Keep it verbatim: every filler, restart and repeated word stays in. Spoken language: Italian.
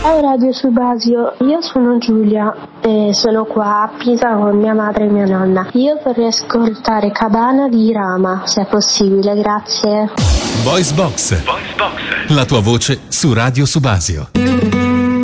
Ciao Radio Subasio, io sono Giulia e sono qua a Pisa con mia madre e mia nonna. Io vorrei ascoltare Cabana di Rama, se è possibile, grazie. Voice Box, Voice Box, la tua voce su Radio Subasio.